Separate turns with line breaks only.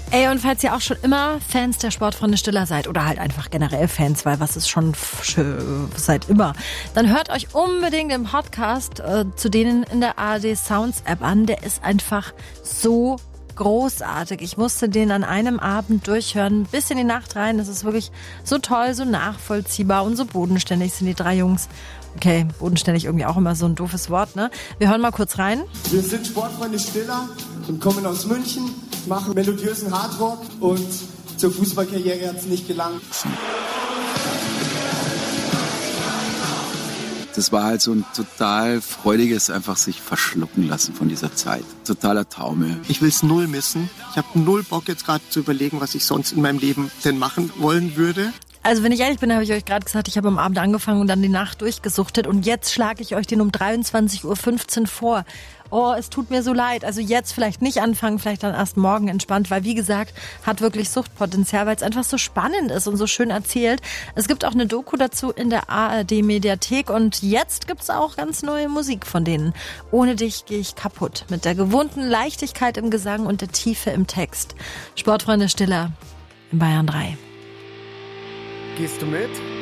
Ey, und falls ihr auch schon immer Fans der Sportfreunde Stiller seid oder halt einfach generell Fans, weil was ist schon seit immer, dann hört euch unbedingt den Podcast zu denen in der ARD Sounds App an. Der ist einfach so großartig. Ich musste den an einem Abend durchhören, bis in die Nacht rein. Das ist wirklich so toll, so nachvollziehbar und so bodenständig sind die drei Jungs. Okay, bodenständig irgendwie auch immer so ein doofes Wort, ne? Wir hören mal kurz rein.
Wir sind Sportfreunde Stiller und kommen aus München, machen melodiösen Hardrock und zur Fußballkarriere hat es nicht gelangt.
Das war halt so ein total freudiges, einfach sich verschlucken lassen von dieser Zeit. Totaler Taumel.
Ich will es null missen. Ich habe null Bock jetzt gerade zu überlegen, was ich sonst in meinem Leben denn machen wollen würde.
Also wenn ich ehrlich bin, habe ich euch gerade gesagt, ich habe am Abend angefangen und dann die Nacht durchgesuchtet und jetzt schlage ich euch den um 23.15 Uhr vor. Oh, es tut mir so leid. Also jetzt vielleicht nicht anfangen, vielleicht dann erst morgen entspannt, weil wie gesagt, hat wirklich Suchtpotenzial, weil es einfach so spannend ist und so schön erzählt. Es gibt auch eine Doku dazu in der ARD-Mediathek und jetzt gibt's auch ganz neue Musik von denen. Ohne dich gehe ich kaputt. Mit der gewohnten Leichtigkeit im Gesang und der Tiefe im Text. Sportfreunde Stiller in Bayern 3.
Gehst du mit?